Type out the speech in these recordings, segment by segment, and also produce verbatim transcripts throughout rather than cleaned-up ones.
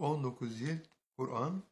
on dokuz cilt Kur'an,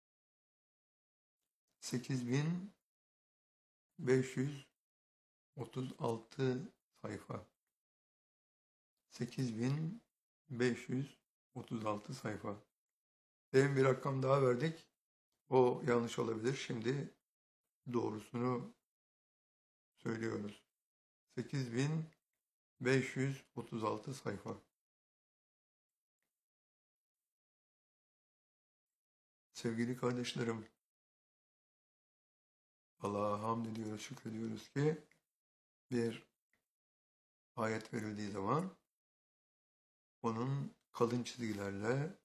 sekiz bin beş yüz otuz altı sayfa. sekiz bin beş yüz otuz altı sayfa. Demin bir rakam daha verdik. O yanlış olabilir. Şimdi doğrusunu söylüyoruz. sekiz bin beş yüz otuz altı sayfa. Sevgili kardeşlerim, Allah'a hamd ediyoruz, şükrediyoruz ki bir ayet verildiği zaman onun kalın çizgilerle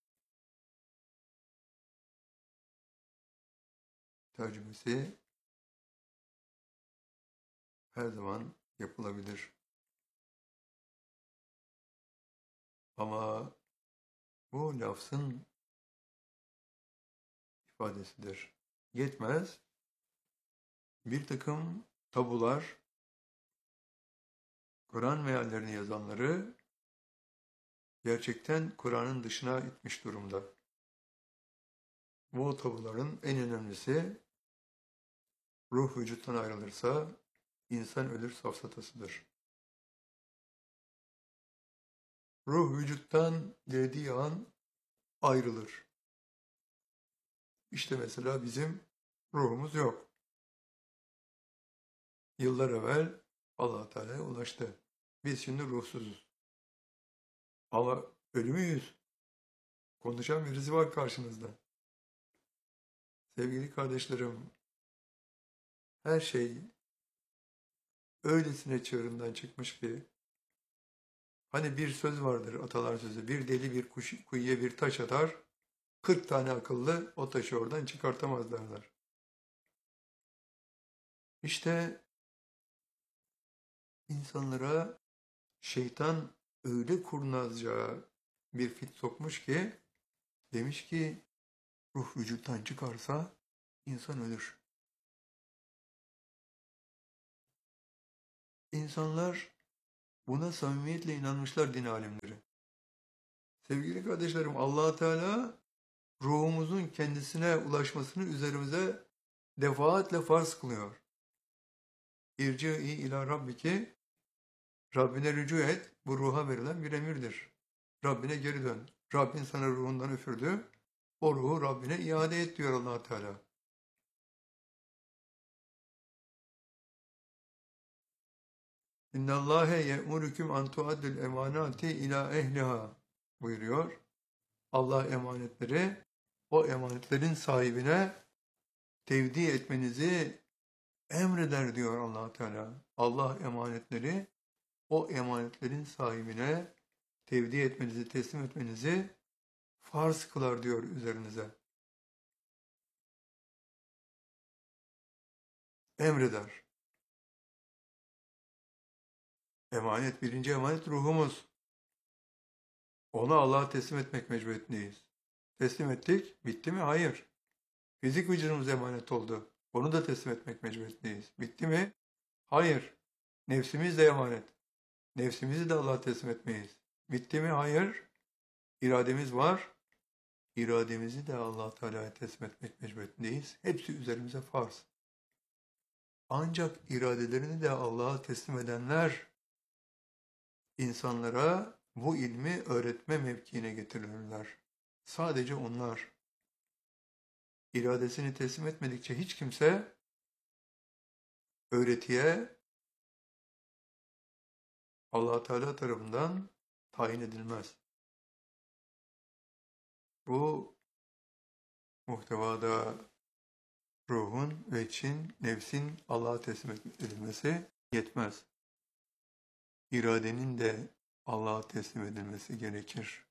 tercümesi her zaman yapılabilir. Ama bu lafzın ifadesidir. Yetmez. Bir takım tabular, Kur'an meallerini yazanları gerçekten Kur'an'ın dışına itmiş durumda. Bu tabuların en önemlisi ruh vücuttan ayrılırsa insan ölür safsatasıdır. Ruh vücuttan geldiği an ayrılır. İşte mesela bizim ruhumuz yok. Yıllar evvel Allah Teala'ya ulaştı. Biz şimdi ruhsuzuz. Ama ölü müyüz? Konuşan birisi var karşınızda. Sevgili kardeşlerim, her şey öylesine çığırından çıkmış ki, hani bir söz vardır, atalar sözü, bir deli bir kuş, kuyuya bir taş atar, kırk tane akıllı o taşı oradan çıkartamaz derler. İşte insanlara şeytan öyle kurnazca bir fit sokmuş ki, demiş ki ruh vücuttan çıkarsa insan ölür. İnsanlar buna samimiyetle inanmışlar, din alimleri. Sevgili kardeşlerim, Allah Teala ruhumuzun kendisine ulaşmasını üzerimize defaatle farz kılıyor. İrci'i ila rabbiki, Rabbine rücu et, bu ruha verilen bir emirdir. Rabbine geri dön. Rabbin sana ruhundan üfürdü, o ruhu Rabbine iade et diyor Allah Teala. İnnallâhe ye'murüküm an tuaddül emanati ila ehliha buyuruyor. Allah emanetleri o emanetlerin sahibine tevdi etmenizi emreder diyor Allah Teala. Allah emanetleri o emanetlerin sahibine tevdi etmenizi, teslim etmenizi farz kılar diyor üzerinize. Emreder. Emanet, birinci emanet ruhumuz. Onu Allah'a teslim etmek mecburiyetindeyiz. Teslim ettik, bitti mi? Hayır. Fizik vücudumuz emanet oldu. Onu da teslim etmek mecburiyetindeyiz. Bitti mi? Hayır. Nefsimiz de emanet. Nefsimizi de Allah'a teslim etmeyiz. Bitti mi? Hayır. İrademiz var. İrademizi de Allah Teala'ya teslim etmek mecburiyetindeyiz. Hepsi üzerimize farz. Ancak iradelerini de Allah'a teslim edenler insanlara bu ilmi öğretme mevkiine getirirler. Sadece onlar. İradesini teslim etmedikçe hiç kimse öğretiye Allah Teala tarafından tayin edilmez. Bu muhtevada ruhun ve için, nefsin Allah'a teslim edilmesi yetmez. İradenin de Allah'a teslim edilmesi gerekir.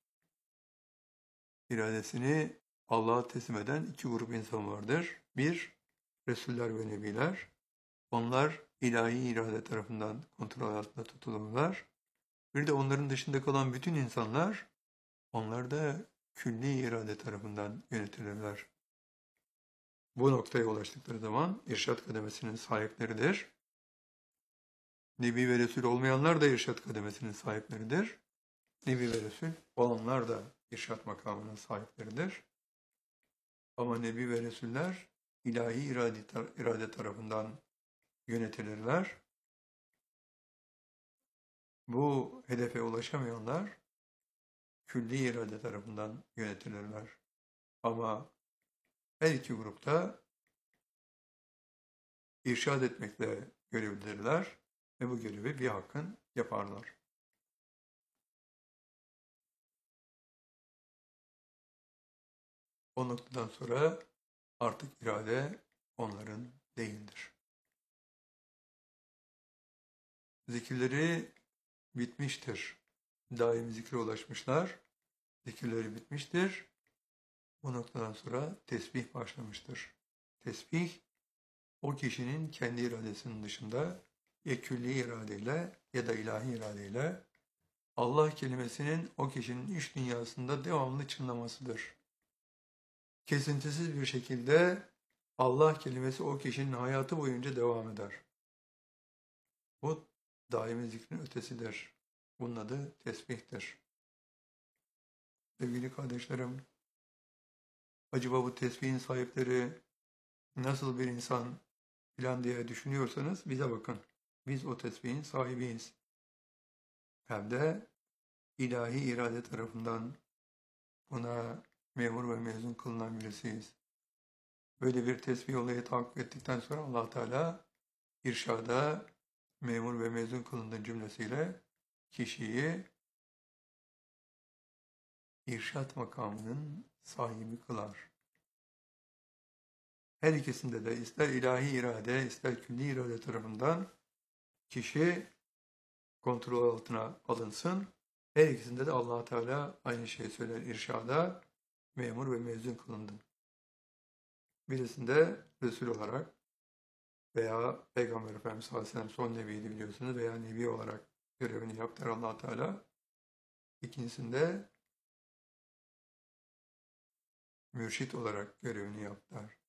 İradesini Allah'a teslim eden iki grup insan vardır. Bir, Resuller ve Nebiler. Onlar ilahi irade tarafından kontrol altında tutulurlar. Bir de onların dışında kalan bütün insanlar, onlar da külli irade tarafından yönetilirler. Bu noktaya ulaştıkları zaman irşad kademesinin sahipleridir. Nebi ve Resul olmayanlar da irşad kademesinin sahipleridir. Nebi ve Resul olanlar da irşat makamının sahipleridir. Ama Nebi ve Resuller ilahi irade, irade tarafından yönetilirler. Bu hedefe ulaşamayanlar külli irade tarafından yönetilirler. Ama her iki grupta irşad etmekle görevlidirler ve bu görevi bir hakkın yaparlar. O noktadan sonra artık irade onların değildir. Zikirleri bitmiştir. Daim zikre ulaşmışlar. Zikirleri bitmiştir. Bu noktadan sonra tesbih başlamıştır. Tesbih, o kişinin kendi iradesinin dışında ya külli iradeyle ya da ilahi iradeyle Allah kelimesinin o kişinin iç dünyasında devamlı çınlamasıdır. Kesintisiz bir şekilde Allah kelimesi o kişinin hayatı boyunca devam eder. Bu daimi zikrin ötesidir. Bunun adı tesbihtir. Sevgili kardeşlerim, acaba bu tesbihin sahipleri nasıl bir insan filan diye düşünüyorsanız bize bakın. Biz o tesbihin sahibiyiz. Hem de ilahi irade tarafından buna memur ve mezun kılınan birisiyiz. Böyle bir tesbih olayı tahakkuk ettikten sonra Allah Teala irşada memur ve mezun kılındığı cümlesiyle kişiyi irşat makamının sahibi kılar. Her ikisinde de ister ilahi irade, ister külli irade tarafından kişi kontrol altına alınsın. Her ikisinde de Allah Teala aynı şeyi söyler irşada memur ve mezun kılındın. Birisinde Resul olarak veya Peygamber Efendimiz sallallahu aleyhi ve sellem son nebiydi biliyorsunuz veya nebi olarak görevini yaptır Allah Teala. İkincisinde mürşit olarak görevini yaptılar.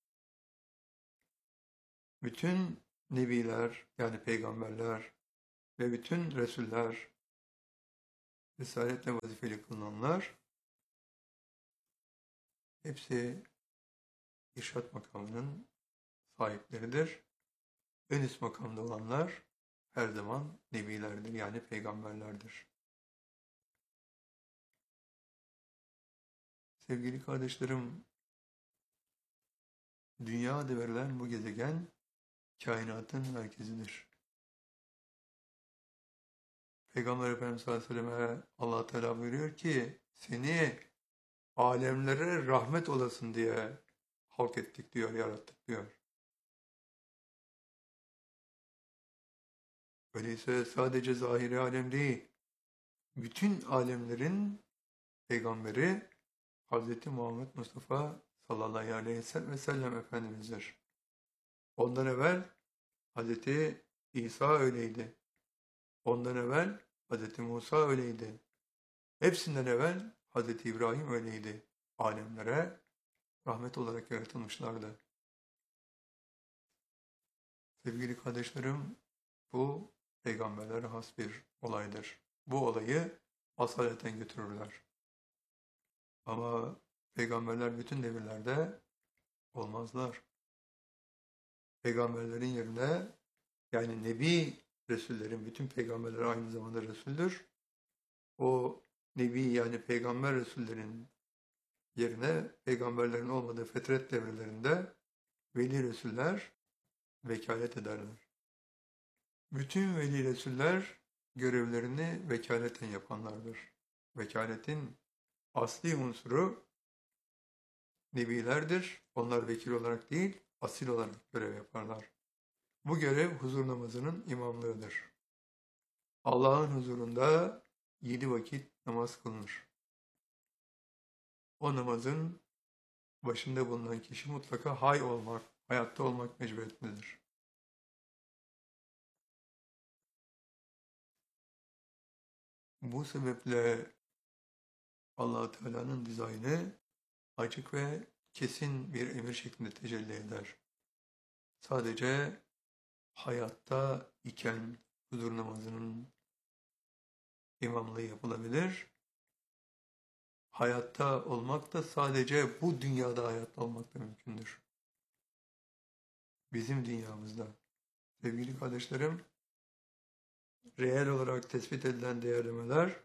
Bütün nebiler yani peygamberler ve bütün resuller, risaletle vazifeli kılınanlar hepsi irşat makamının sahipleridir. En üst makamda olanlar her zaman nebilerdir yani peygamberlerdir. Sevgili kardeşlerim, dünya adı verilen bu gezegen kainatın merkezidir. Peygamber Efendimiz sallallahu aleyhi ve selleme Allah Teala buyuruyor ki seni alemlere rahmet olasın diye halk ettik diyor, yarattık diyor. Öyleyse sadece zahiri alem değil, bütün alemlerin peygamberi Hz. Muhammed Mustafa sallallahu aleyhi ve sellem Efendimiz'dir. Ondan evvel Hz. İsa öyleydi. Ondan evvel Hz. Musa öyleydi. Hepsinden evvel Hz. İbrahim öyleydi. Alemlere rahmet olarak yaratılmışlardı. Sevgili kardeşlerim, bu peygamberlere has bir olaydır. Bu olayı asaleten götürürler. Ama peygamberler bütün devirlerde olmazlar. Peygamberlerin yerine yani Nebi Resullerin, bütün peygamberler aynı zamanda Resul'dür. O Nebi yani peygamber Resullerin yerine peygamberlerin olmadığı fetret devrelerinde veli Resuller vekalet ederler. Bütün veli Resuller görevlerini vekaleten yapanlardır. Vekaletin asli unsuru nebilerdir. Onlar vekil olarak değil, asil olarak görev yaparlar. Bu görev huzur namazının imamlığıdır. Allah'ın huzurunda yedi vakit namaz kılınır. O namazın başında bulunan kişi mutlaka hay olmak, hayatta olmak mecburiyetindedir. Bu sebeple Allah Teala'nın dizaynı açık ve kesin bir emir şeklinde tecelli eder. Sadece hayatta iken huzur namazının imamlığı yapılabilir. hayatta olmak da sadece bu dünyada hayatta olmak da mümkündür. Bizim dünyamızda. Sevgili kardeşlerim, reel olarak tespit edilen değerlemeler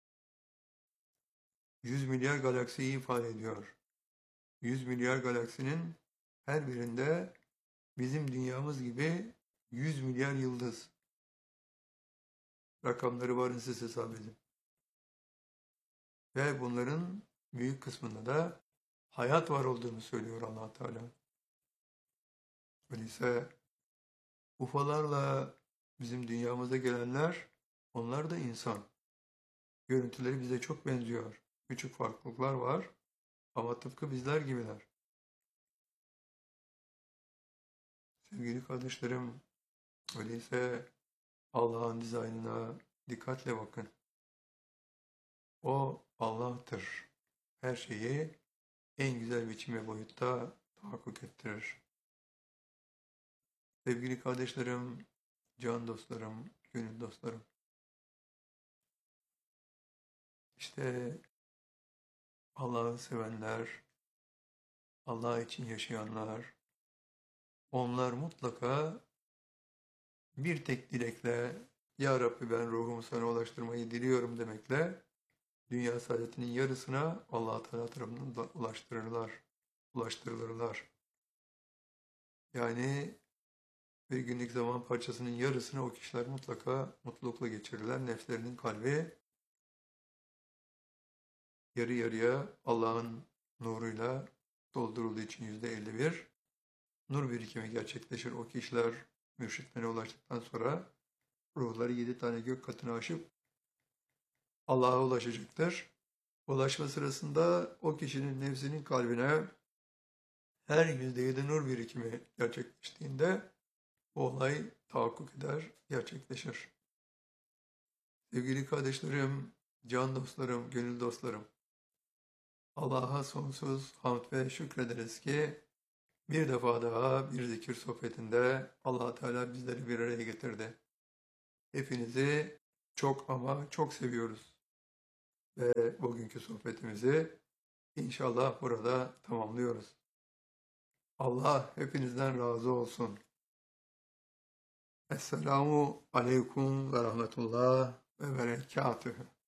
yüz milyar galaksiyi ifade ediyor. yüz milyar galaksinin her birinde bizim dünyamız gibi yüz milyar yıldız. Rakamları varın siz hesap edin. Ve bunların büyük kısmında da hayat var olduğunu söylüyor Allah Teala. Öyleyse ufalarla bizim dünyamıza gelenler, onlar da insan. Görüntüleri bize çok benziyor. Küçük farklılıklar var ama tıpkı bizler gibiler. Sevgili kardeşlerim, öyleyse Allah'ın dizaynına dikkatle bakın. O Allah'tır. Her şeyi en güzel biçim ve boyutta tahakkuk ettirir. Sevgili kardeşlerim, can dostlarım, gönül dostlarım. İşte Allah'ı sevenler, Allah için yaşayanlar, onlar mutlaka bir tek dilekle, Ya Rabbi ben ruhumu sana ulaştırmayı diliyorum demekle, dünya saadetinin yarısına Allah Teala tarafından ulaştırırlar, ulaştırılırlar. Yani bir günlük zaman parçasının yarısını o kişiler mutlaka mutlulukla geçirirler. Nefslerinin kalbi yarı yarıya Allah'ın nuruyla doldurulduğu için yüzde elli bir nur birikimi gerçekleşir. O kişiler mürşitlerine ulaştıktan sonra ruhları yedi tane gök katını aşıp Allah'a ulaşacaktır. Ulaşma sırasında o kişinin nefsinin kalbine her yüzde yedi nur birikimi gerçekleştiğinde o olay tahakkuk eder, gerçekleşir. Sevgili kardeşlerim, can dostlarım, gönül dostlarım, Allah'a sonsuz hamd ve şükrederiz ki bir defa daha bir zikir sohbetinde Allah Teala bizleri bir araya getirdi. Hepinizi çok ama çok seviyoruz. Ve bugünkü sohbetimizi inşallah burada tamamlıyoruz. Allah hepinizden razı olsun. Esselamu aleyküm ve rahmetullah ve berekatühü.